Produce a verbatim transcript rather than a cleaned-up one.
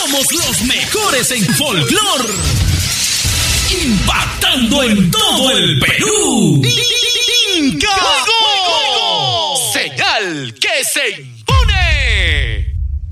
Somos los mejores en folclore, impactando en todo el Perú. ¡Inca! Señal que se